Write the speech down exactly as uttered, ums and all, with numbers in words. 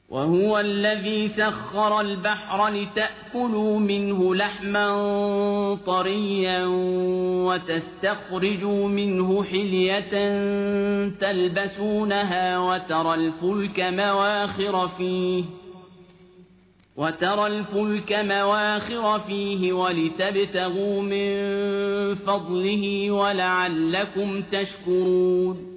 وهو الذي سخر البحر لتأكلوا منه لحما طريا وتستخرجوا منه حلية تلبسونها وترى الفلك مواخر فيه وترى الفلك مواخر فيه ولتبتغوا من فضله ولعلكم تشكرون